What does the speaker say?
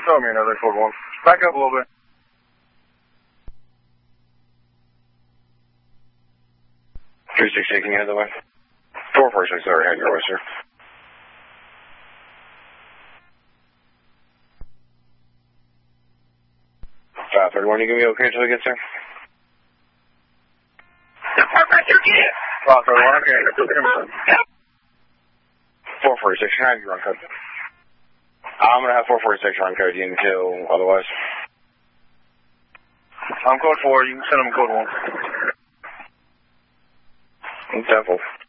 tell me another code 1. Back up a little bit. 368, can you head the way? 446, sorry, head your way, sir. 531, you gonna be okay until we get there? 531, okay. 446, can I have your run code? I'm gonna have 446 run code you until otherwise. I'm code 4, you can send them code 1. Simple.